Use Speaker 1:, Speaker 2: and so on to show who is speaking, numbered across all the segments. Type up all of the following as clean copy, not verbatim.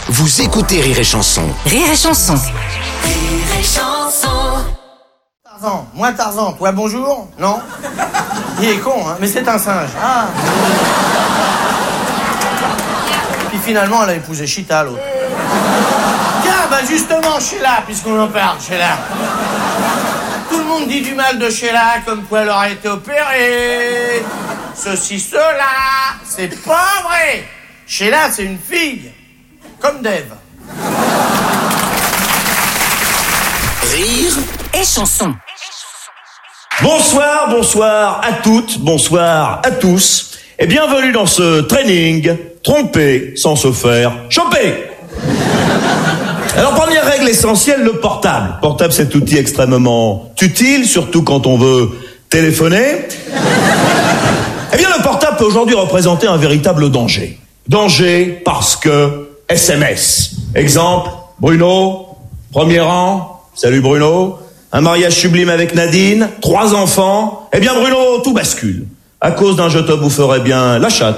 Speaker 1: Vous écoutez Rire et Chanson.
Speaker 2: Rire et Chanson.
Speaker 3: Rire et Chanson.
Speaker 4: Tarzan, moi Tarzan, toi bonjour? Non? Il est con, hein, mais c'est un singe. Ah. Puis finalement, elle a épousé Chita, l'autre. Tiens, bah justement, Sheila, puisqu'on en parle, Sheila. Tout le monde dit du mal de Sheila, comme quoi elle aurait été opérée. Ceci, cela. C'est pas vrai. Sheila, c'est une fille. Comme Dave.
Speaker 1: Rire
Speaker 2: et Chanson.
Speaker 5: Bonsoir à toutes, bonsoir à tous, et bienvenue dans ce training, tromper sans se faire choper. Alors, première règle essentielle, le portable. Portable, c'est outil extrêmement utile, surtout quand on veut téléphoner. Eh bien, le portable peut aujourd'hui représenter un véritable danger. Danger parce que SMS. Exemple, Bruno, premier rang, salut Bruno. Un mariage sublime avec Nadine, 3 enfants. Eh bien Bruno, tout bascule. À cause d'un je te boufferais bien la chatte.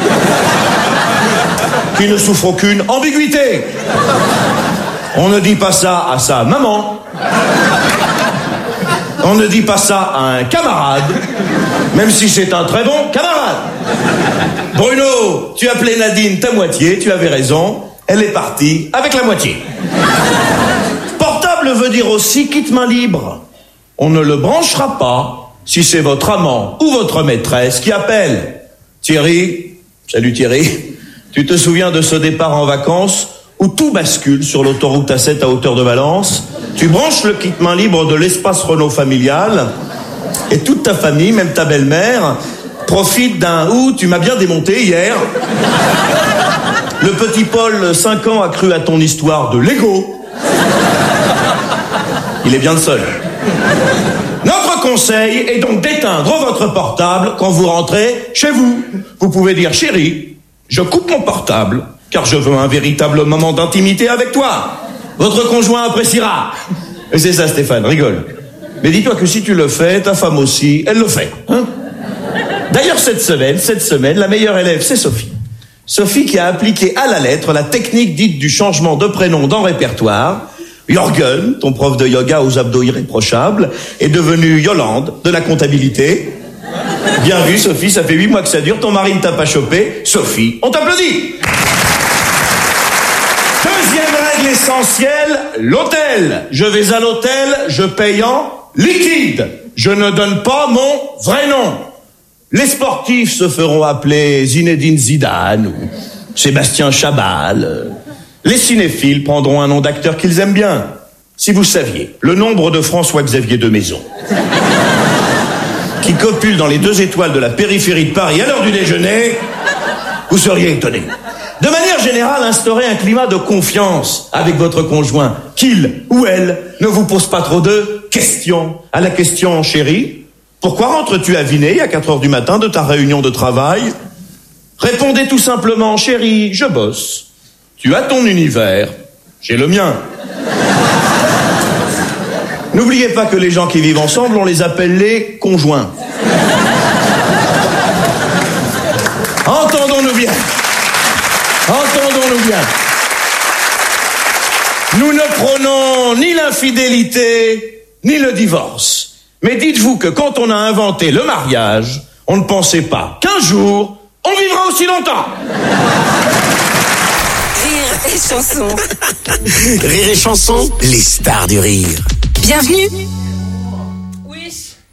Speaker 5: Qui ne souffre aucune ambiguïté. On ne dit pas ça à sa maman. On ne dit pas ça à un camarade. Même si c'est un très bon camarade. Bruno, tu appelais Nadine ta moitié, tu avais raison. Elle est partie avec la moitié. Portable veut dire aussi kit main libre. On ne le branchera pas si c'est votre amant ou votre maîtresse qui appelle. Thierry, salut Thierry, tu te souviens de ce départ en vacances où tout bascule sur l'autoroute A7 à hauteur de Valence? Tu branches le kit main libre de l'espace Renault familial et toute ta famille, même ta belle-mère, profite d'un « Ouh, tu m'as bien démonté hier ». Le petit Paul, 5 ans, a cru à ton histoire de Lego. Il est bien le seul. Notre conseil est donc d'éteindre votre portable quand vous rentrez chez vous. Vous pouvez dire, chérie, je coupe mon portable, car je veux un véritable moment d'intimité avec toi. Votre conjoint appréciera. Et c'est ça, Stéphane, rigole. Mais dis-toi que si tu le fais, ta femme aussi, elle le fait. Hein? D'ailleurs, cette semaine, la meilleure élève, c'est Sophie. Sophie qui a appliqué à la lettre la technique dite du changement de prénom dans répertoire. Jorgen, ton prof de yoga aux abdos irréprochables, est devenu Yolande de la comptabilité. Bien vu, Sophie, ça fait 8 mois que ça dure, ton mari ne t'a pas chopé. Sophie, on t'applaudit. Deuxième règle essentielle, l'hôtel. Je vais à l'hôtel, je paye en liquide. Je ne donne pas mon vrai nom. Les sportifs se feront appeler Zinedine Zidane ou Sébastien Chabal. Les cinéphiles prendront un nom d'acteur qu'ils aiment bien. Si vous saviez le nombre de François-Xavier de Maison qui copulent dans les 2 étoiles de la périphérie de Paris à l'heure du déjeuner, vous seriez étonnés. De manière générale, instaurez un climat de confiance avec votre conjoint, qu'il ou elle ne vous pose pas trop de questions. À la question, chérie, pourquoi rentres-tu à Vinay à 4h du matin de ta réunion de travail? Répondez tout simplement, chérie, je bosse. Tu as ton univers, j'ai le mien. N'oubliez pas que les gens qui vivent ensemble, on les appelle les conjoints. Entendons-nous bien. Entendons-nous bien. Nous ne prônons ni l'infidélité, ni le divorce. Mais dites-vous que quand on a inventé le mariage, on ne pensait pas qu'un jour, on vivra aussi longtemps.
Speaker 2: Rire et Chanson.
Speaker 1: Rire et Chanson, les stars du rire.
Speaker 2: Bienvenue.
Speaker 3: Oui.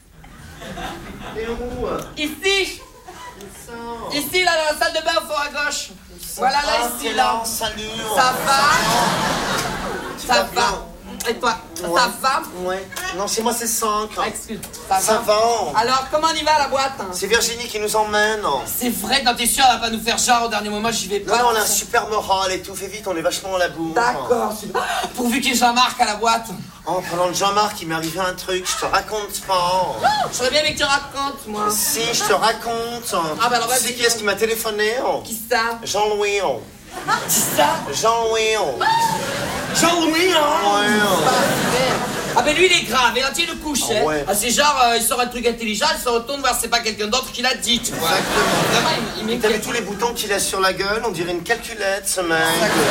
Speaker 3: Ici. Ici, là, dans la salle de bain, au fond à gauche. Voilà, là, ici, là.
Speaker 4: Salut.
Speaker 3: Ça va? Ça va. Et toi, ça va?
Speaker 6: Ouais. Non, chez moi c'est 5.
Speaker 3: Excuse,
Speaker 6: Ça va.
Speaker 3: Alors, comment on y va à la boîte?
Speaker 6: C'est Virginie qui nous emmène.
Speaker 3: C'est vrai, non, t'es sûr, elle va pas nous faire genre au dernier moment, j'y vais
Speaker 6: Non,
Speaker 3: pas.
Speaker 6: non, on a un super moral et tout. Fais vite, on est vachement à la bourre.
Speaker 3: D'accord, super. Pourvu qu'il y ait Jean-Marc à la boîte.
Speaker 6: En parlant de Jean-Marc, il m'est arrivé un truc, je te raconte pas.
Speaker 3: Je serais bien, mais que tu racontes, moi.
Speaker 6: Si, je te raconte.
Speaker 3: Ah, bah alors, vas-y.
Speaker 6: C'est qui est-ce qui m'a téléphoné?
Speaker 3: Qui ça?
Speaker 6: Jean-Louis.
Speaker 3: Qui ça?
Speaker 6: Jean-Louis.
Speaker 3: Jean-Louis, hein?
Speaker 6: Ouais.
Speaker 3: Ah ben lui il est grave, et là tu le couches,
Speaker 6: Ah
Speaker 3: hein.
Speaker 6: ouais.
Speaker 3: Ah, c'est genre, il sort un truc intelligent, il se retourne voir c'est pas quelqu'un d'autre qui l'a dit, tu vois.
Speaker 6: Exactement.
Speaker 3: Vraiment, il
Speaker 6: T'as vu
Speaker 3: m'inquiète.
Speaker 6: tous les boutons qu'il a sur la gueule? On dirait une calculette, ce mec.